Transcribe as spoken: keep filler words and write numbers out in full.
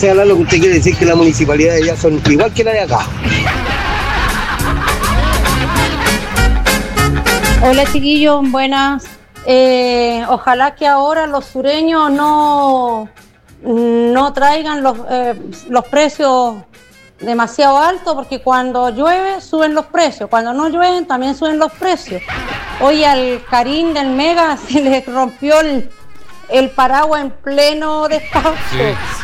Entonces, hablar lo que usted quiere decir que la municipalidad de allá son igual que la de acá. Hola chiquillos, buenas. Eh, ojalá que ahora los sureños no, no traigan los, eh, los precios demasiado altos, porque cuando llueve suben los precios, cuando no llueven también suben los precios. Hoy al Karim del Mega se le rompió el, el paraguas en pleno despacho. Sí.